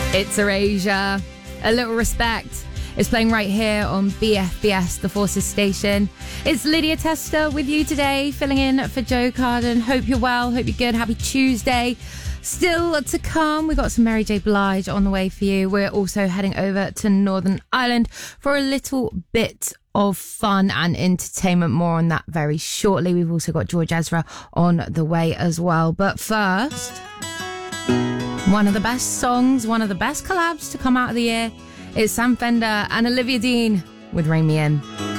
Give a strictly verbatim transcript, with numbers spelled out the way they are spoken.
It's Erasure. A Little Respect. It's playing right here on B F B S, the Forces station. It's Lydia Tester with you today, filling in for Joe Carden. Hope you're well, hope you're good. Happy Tuesday. Still to come, we've got some Mary J. Blige on the way for you. We're also heading over to Northern Ireland for a little bit of fun and entertainment. More on that very shortly. We've also got George Ezra on the way as well. But first, one of the best songs, one of the best collabs to come out of the year. It's Sam Fender and Olivia Dean with Rain Me In.